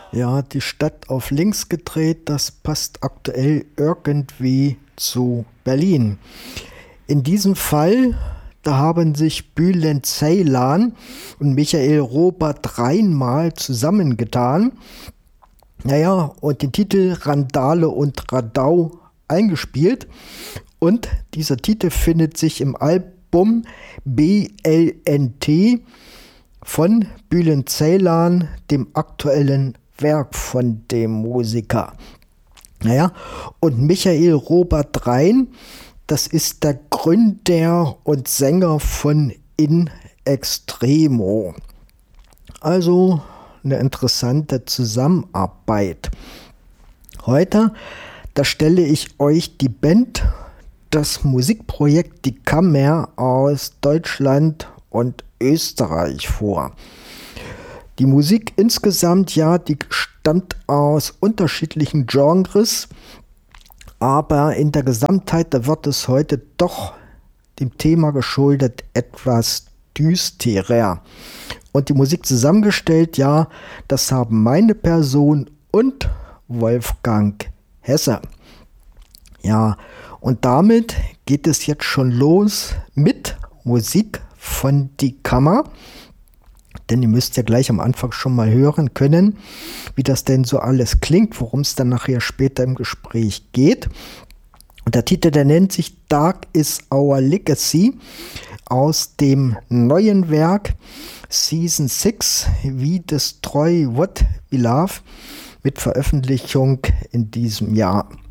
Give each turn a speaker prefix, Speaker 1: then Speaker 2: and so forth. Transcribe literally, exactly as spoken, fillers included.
Speaker 1: Ja, die Stadt auf links gedreht, das passt aktuell irgendwie zu Berlin. In diesem Fall, da haben sich Bülent Ceylan und Michael Robert Reinmal zusammengetan. Naja, und den Titel Randale und Radau eingespielt. Und dieser Titel findet sich im Album B L N T von Bülent Ceylan, dem aktuellen Werk von dem Musiker. Naja, und Michael Robert Rein, das ist der Gründer und Sänger von In Extremo. Also eine interessante Zusammenarbeit. Heute, da stelle ich euch die Band, das Musikprojekt Die Kammer aus Deutschland und Österreich vor. Die Musik insgesamt, ja, die stammt aus unterschiedlichen Genres, aber in der Gesamtheit, da wird es heute doch dem Thema geschuldet etwas düsterer. Und die Musik zusammengestellt, ja, das haben meine Person und Wolfgang Hesse. Ja, und damit geht es jetzt schon los mit Musik von Die Kammer. Denn ihr müsst ja gleich am Anfang schon mal hören können, wie das denn so alles klingt, worum es dann nachher später im Gespräch geht. Und der Titel, der nennt sich Dark is Our Legacy aus dem neuen Werk Season six, We Destroy What We Love, mit Veröffentlichung in diesem Jahr.